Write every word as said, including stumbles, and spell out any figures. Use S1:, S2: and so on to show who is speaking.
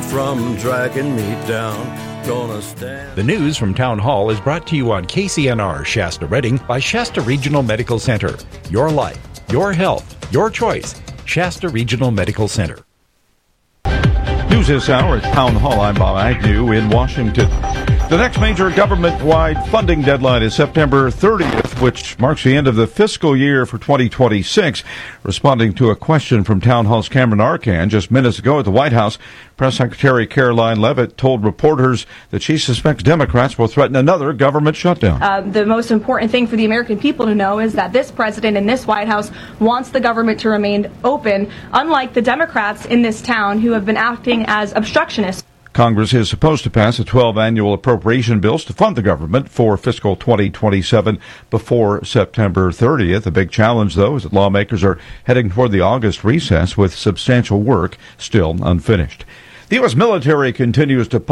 S1: from dragging me down. Gonna stand.
S2: The news from Town Hall is brought to you on K C N R Shasta Redding by Shasta Regional Medical Center. Your life, your health, your choice. Shasta Regional Medical Center.
S3: News this hour at Town Hall. I'm Bob Agnew in Washington. The next major government-wide funding deadline is September thirtieth, which marks the end of the fiscal year for twenty twenty-six. Responding to a question from Town Hall's Cameron Arcand just minutes ago at the White House, Press Secretary Caroline Leavitt told reporters that she suspects Democrats will threaten another government shutdown.
S4: Uh, the most important thing for the American people to know is that this president and this White House wants the government to remain open, unlike the Democrats in this town who have been acting as obstructionists.
S3: Congress is supposed to pass the twelve annual appropriation bills to fund the government for fiscal twenty twenty-seven before September thirtieth. The big challenge, though, is that lawmakers are heading toward the August recess with substantial work still unfinished. The U S military continues to